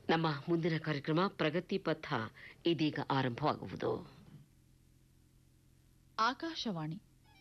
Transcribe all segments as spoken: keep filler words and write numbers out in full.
ನಮ್ಮ ಮುಂದಿನ ಕಾರ್ಯಕ್ರಮ ಪ್ರಗತಿ ಪಥ ಇದೀಗ ಆರಂಭವಾಗುವುದು. ಆಕಾಶವಾಣಿ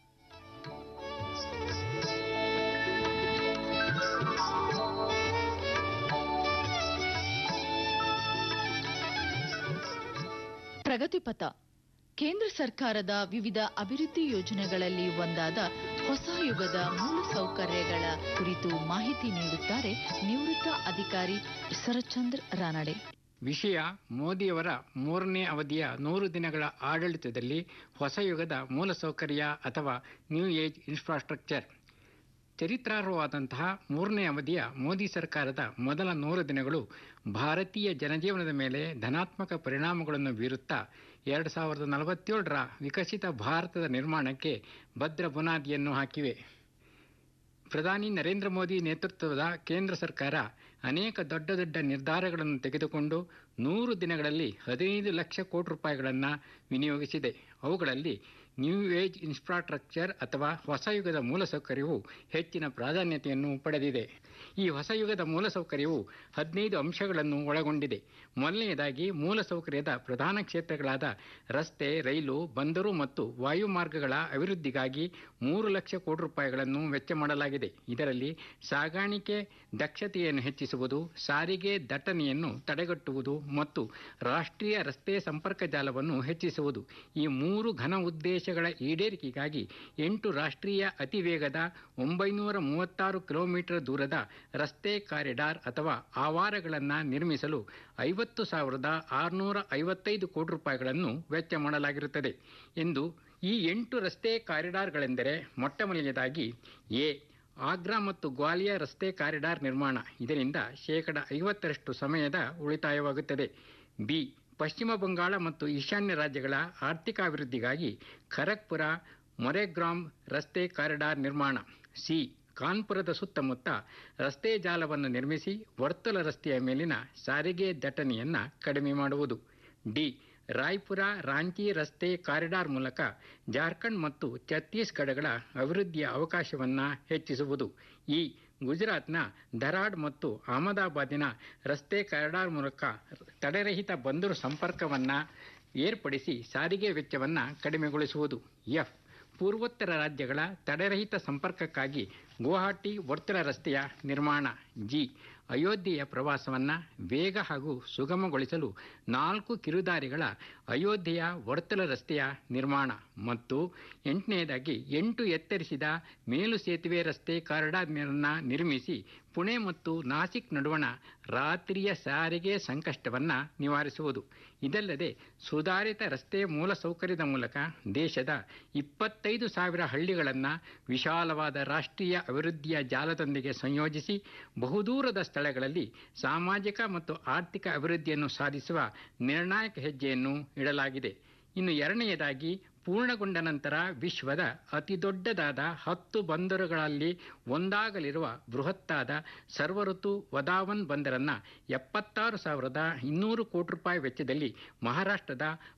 ಪ್ರಗತಿಪಥ ಕೇಂದ್ರ ಸರ್ಕಾರದ ವಿವಿಧ ಅಭಿವೃದ್ಧಿ ಯೋಜನೆಗಳಲ್ಲಿ ಒಂದಾದ ಹೊಸ ಯುಗದ ಮೂಲಸೌಕರ್ಯಗಳ ಕುರಿತು ಮಾಹಿತಿ ನೀಡುತ್ತಾರೆ ನಿವೃತ್ತ ಅಧಿಕಾರಿ ಶರತ್ಚಂದ್ರ ರಾನಡೆ. ವಿಷಯ ಮೋದಿಯವರ ಮೂರನೇ ಅವಧಿಯ ನೂರು ದಿನಗಳ ಆಡಳಿತದಲ್ಲಿ ಹೊಸ ಯುಗದ ಮೂಲಸೌಕರ್ಯ ಅಥವಾ ನ್ಯೂ ಏಜ್ ಇನ್ಫ್ರಾಸ್ಟ್ರಕ್ಚರ್. ಚರಿತ್ರಾರ್ಹವಾದಂತಹ ಮೂರನೇ ಅವಧಿಯ ಮೋದಿ ಸರ್ಕಾರದ ಮೊದಲ ನೂರು ದಿನಗಳು ಭಾರತೀಯ ಜನಜೀವನದ ಮೇಲೆ ಧನಾತ್ಮಕ ಪರಿಣಾಮಗಳನ್ನು ಬೀರುತ್ತಾ ಎರಡು ಸಾವಿರದ ನಲವತ್ತೇಳರ ವಿಕಸಿತ ಭಾರತದ ನಿರ್ಮಾಣಕ್ಕೆ ಭದ್ರ ಬುನಾದಿಯನ್ನು ಹಾಕಿವೆ. ಪ್ರಧಾನಿ ನರೇಂದ್ರ ಮೋದಿ ನೇತೃತ್ವದ ಕೇಂದ್ರ ಸರ್ಕಾರ ಅನೇಕ ದೊಡ್ಡ ದೊಡ್ಡ ನಿರ್ಧಾರಗಳನ್ನು ತೆಗೆದುಕೊಂಡು ನೂರು ದಿನಗಳಲ್ಲಿ ಹದಿನೈದು ಲಕ್ಷ ಕೋಟಿ ರೂಪಾಯಿಗಳನ್ನು ವಿನಿಯೋಗಿಸಿದೆ. ಅವುಗಳಲ್ಲಿ ನ್ಯೂ ಏಜ್ ಇನ್ಫ್ರಾಸ್ಟ್ರಕ್ಚರ್ ಅಥವಾ ಹೊಸ ಯುಗದ ಮೂಲಸೌಕರ್ಯವು ಹೆಚ್ಚಿನ ಪ್ರಾಧಾನ್ಯತೆಯನ್ನು ಪಡೆದಿದೆ. ಈ ಹೊಸ ಯುಗದ ಮೂಲಸೌಕರ್ಯವು ಹದಿನೈದು ಅಂಶಗಳನ್ನು ಒಳಗೊಂಡಿದೆ. ಮೊದಲನೆಯದಾಗಿ ಮೂಲಸೌಕರ್ಯದ ಪ್ರಧಾನ ಕ್ಷೇತ್ರಗಳಾದ ರಸ್ತೆ, ರೈಲು, ಬಂದರು ಮತ್ತು ವಾಯು ಮಾರ್ಗಗಳ ಅಭಿವೃದ್ಧಿಗಾಗಿ ಮೂರು ಲಕ್ಷ ಕೋಟಿ ರೂಪಾಯಿಗಳನ್ನು ವೆಚ್ಚ ಮಾಡಲಾಗಿದೆ. ಇದರಲ್ಲಿ ಸಾಗಾಣಿಕೆ ದಕ್ಷತೆಯನ್ನು ಹೆಚ್ಚಿಸುವುದು, ಸಾರಿಗೆ ದಟ್ಟಣೆಯನ್ನು ತಡೆಗಟ್ಟುವುದು ಮತ್ತು ರಾಷ್ಟ್ರೀಯ ರಸ್ತೆ ಸಂಪರ್ಕ ಜಾಲವನ್ನು ಹೆಚ್ಚಿಸುವುದು ಈ ಮೂರು ಘನ ಉದ್ದೇಶಗಳ ಈಡೇರಿಕೆಗಾಗಿ ಎಂಟು ರಾಷ್ಟ್ರೀಯ ಅತಿ ವೇಗದ ಒಂಬೈನೂರ ಮೂವತ್ತಾರು ಕಿಲೋಮೀಟರ್ ದೂರದ ರಸ್ತೆ ಕಾರಿಡಾರ್ ಅಥವಾ ಆವಾರಗಳನ್ನು ನಿರ್ಮಿಸಲು ಐವತ್ತು ಸಾವಿರದ ಆರುನೂರ ಐವತ್ತೈದು ಕೋಟಿ ರೂಪಾಯಿಗಳನ್ನು ವೆಚ್ಚ ಮಾಡಲಾಗಿರುತ್ತದೆ ಎಂದು. ಈ ಎಂಟು ರಸ್ತೆ ಕಾರಿಡಾರ್ಗಳೆಂದರೆ ಮೊಟ್ಟಮೊದಲನೇದಾಗಿ ಎ ಆಗ್ರಾ ಮತ್ತು ಗ್ವಾಲಿಯರ್ ರಸ್ತೆ ಕಾರಿಡಾರ್ ನಿರ್ಮಾಣ. ಇದರಿಂದ ಶೇಕಡ ಐವತ್ತರಷ್ಟು ಸಮಯದ ಉಳಿತಾಯವಾಗುತ್ತದೆ. ಬಿ ಪಶ್ಚಿಮ ಬಂಗಾಳ ಮತ್ತು ಈಶಾನ್ಯ ರಾಜ್ಯಗಳ ಆರ್ಥಿಕ ಅಭಿವೃದ್ಧಿಗಾಗಿ ಖರಗ್ಪುರ ಮೊರೆಗ್ರಾಮ್ ರಸ್ತೆ ಕಾರಿಡಾರ್ ನಿರ್ಮಾಣ. ಸಿ ಕಾನ್ಪುರದ ಸುತ್ತಮುತ್ತ ರಸ್ತೆ ಜಾಲವನ್ನು ನಿರ್ಮಿಸಿ ವರ್ತುಲ ರಸ್ತೆಯ ಮೇಲಿನ ಸಾರಿಗೆ ದಟ್ಟಣೆಯನ್ನು ಕಡಿಮೆ ಮಾಡುವುದು. ಡಿ ರಾಯ್ಪುರ ರಾಂಚಿ ರಸ್ತೆ ಕಾರಿಡಾರ್ ಮೂಲಕ ಜಾರ್ಖಂಡ್ ಮತ್ತು ಛತ್ತೀಸ್ಗಢಗಳ ಅಭಿವೃದ್ಧಿಯ ಅವಕಾಶವನ್ನು ಹೆಚ್ಚಿಸುವುದು. ಈ ಗುಜರಾತ್ನ ಧರಾಡ್ ಮತ್ತು ಅಹಮದಾಬಾದಿನ ರಸ್ತೆ ಕಾರಿಡಾರ್ ಮೂಲಕ ತಡೆರಹಿತ ಬಂದರು ಸಂಪರ್ಕವನ್ನು ಏರ್ಪಡಿಸಿ ಸಾರಿಗೆ ವೆಚ್ಚವನ್ನು ಕಡಿಮೆಗೊಳಿಸುವುದು. ಎಫ್ ಪೂರ್ವೋತ್ತರ ರಾಜ್ಯಗಳ ತಡೆರಹಿತ ಸಂಪರ್ಕಕ್ಕಾಗಿ ಗುವಾಹಟಿ ವರ್ತುಲ ರಸ್ತೆಯ ನಿರ್ಮಾಣ. ಜಿ ಅಯೋಧ್ಯೆಯ ಪ್ರವಾಸವನ್ನು ವೇಗ ಹಾಗೂ ಸುಗಮಗೊಳಿಸಲು ನಾಲ್ಕು ಕಿರುದಾರಿಗಳ ಅಯೋಧ್ಯೆಯ ವರ್ತುಲ ರಸ್ತೆಯ ನಿರ್ಮಾಣ. ಮತ್ತು ಎಂಟನೆಯದಾಗಿ ಎಂಟು ಎತ್ತರಿಸಿದ ಮೇಲು ಸೇತುವೆ ರಸ್ತೆ ಕಾರಿಡಾರ್ಗಳನ್ನು ನಿರ್ಮಿಸಿ ಪುಣೆ ಮತ್ತು ನಾಸಿಕ್ ನಡುವಣ ರಾತ್ರಿಯ ಸಾರಿಗೆ ಸಂಕಷ್ಟವನ್ನು ನಿವಾರಿಸುವುದು. ಇದಲ್ಲದೆ ಸುಧಾರಿತ ರಸ್ತೆ ಮೂಲಸೌಕರ್ಯದ ಮೂಲಕ ದೇಶದ ಇಪ್ಪತ್ತೈದು ಸಾವಿರ ಹಳ್ಳಿಗಳನ್ನು ವಿಶಾಲವಾದ ರಾಷ್ಟ್ರೀಯ ಅಭಿವೃದ್ಧಿಯ ಜಾಲದೊಂದಿಗೆ ಸಂಯೋಜಿಸಿ ಬಹುದೂರದ ಸ್ಥಳಗಳಲ್ಲಿ ಸಾಮಾಜಿಕ ಮತ್ತು ಆರ್ಥಿಕ ಅಭಿವೃದ್ಧಿಯನ್ನು ಸಾಧಿಸುವ ನಿರ್ಣಾಯಕ ಹೆಜ್ಜೆಯನ್ನು ಇಡಲಾಗಿದೆ. ಇನ್ನು ಎರಡನೆಯದಾಗಿ ಪೂರ್ಣಗೊಂಡ ನಂತರ ವಿಶ್ವದ ಅತಿದೊಡ್ಡದಾದ ಹತ್ತು ಬಂದರುಗಳಲ್ಲಿ ಒಂದಾಗಲಿರುವ ಬೃಹತ್ತಾದ ಸರ್ವಋತು ವದಾವನ್ ಬಂದರನ್ನು ಎಪ್ಪತ್ತಾರು ಸಾವಿರದ ಇನ್ನೂರು ಕೋಟಿ ರೂಪಾಯಿ ವೆಚ್ಚದಲ್ಲಿ ಮಹಾರಾಷ್ಟ್ರದ